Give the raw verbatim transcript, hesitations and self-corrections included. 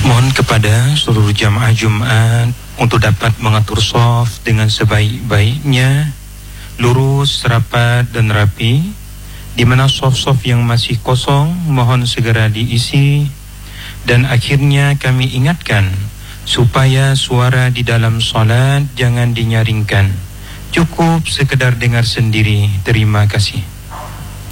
Mohon kepada seluruh jamaah Jumat untuk dapat mengatur shaf dengan sebaik-baiknya, lurus, rapat dan rapi. Di mana shaf-shaf yang masih kosong mohon segera diisi. Dan akhirnya kami ingatkan supaya suara di dalam solat jangan dinyaringkan, cukup sekedar dengar sendiri. Terima kasih.